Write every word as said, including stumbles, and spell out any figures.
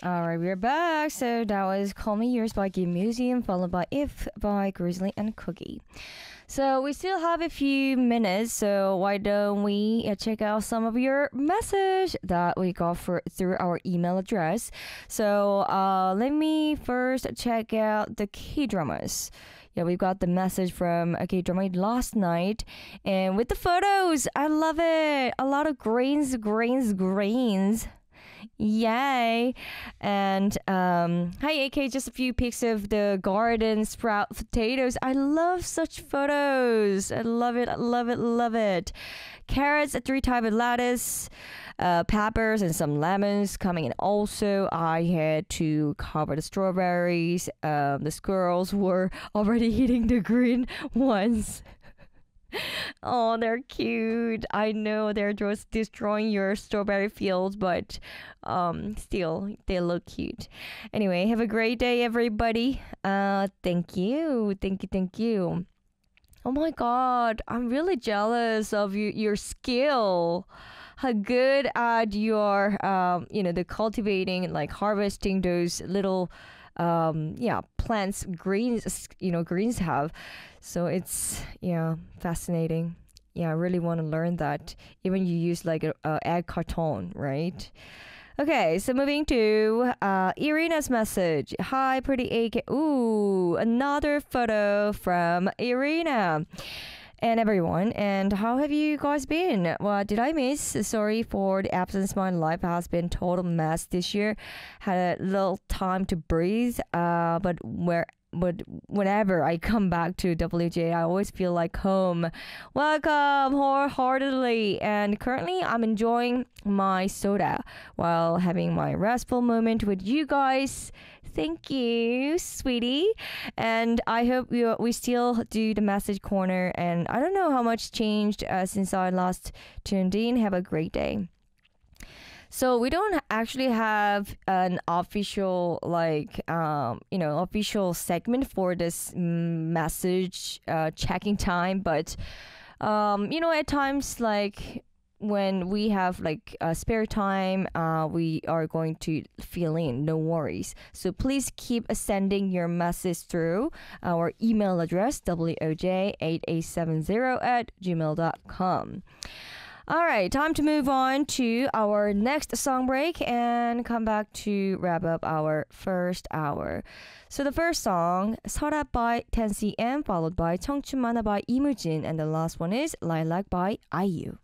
All right, we're back. So that was Call Me Yours by Game Museum, followed by If by Grizzly and Cookie. So we still have a few minutes, so why don't we uh, check out some of your message that we got for through our email address. So uh, let me first check out the K-dramas. Yeah, we got the message from a K-drama last night, and with the photos, I love it. A lot of grains, grains, grains. Yay. And um hi A K, just a few pics of the garden sprout potatoes. I love such photos. I love it, I love it, love it. Carrots, three type of lettuce, uh, peppers and some lemons coming in. Also, I had to cover the strawberries. Um, the squirrels were already eating the green ones. Oh, they're cute. I know they're just destroying your strawberry fields, but um, still, they look cute. Anyway, have a great day, everybody. Uh, thank you, thank you, thank you. Oh my God, I'm really jealous of you, your skill. How good at your, um, you know, the cultivating, like harvesting those little, um, yeah, plants, greens, you know, greens have. So it's, yeah, fascinating. Yeah, I really want to learn that. Even you use like a, a egg carton, right? Okay, so moving to uh, Irina's message. Hi, pretty A K. Ooh, another photo from Irina. And everyone, and how have you guys been? What did I miss? Sorry for the absence. My life has been total mess this year. Had a little time to breathe, uh, but where but whenever I come back to W J, I always feel like home. Welcome wholeheartedly. And currently, I'm enjoying my soda while having my restful moment with you guys. Thank you, sweetie. And I hope we, we still do the message corner. And I don't know how much changed uh, since I last tuned in. Have a great day. So we don't actually have an official, like, um, you know, official segment for this message uh, checking time. But, um, you know, at times, like, when we have like uh, spare time, uh, we are going to fill in, no worries. So please keep sending your message through our email address, W O J eight eight seven zero at gmail dot com. All right, time to move on to our next song break and come back to wrap up our first hour. So the first song, 설아 by ten C M, followed by 청춘 만화 by 이무진, and the last one is Lilac by I U.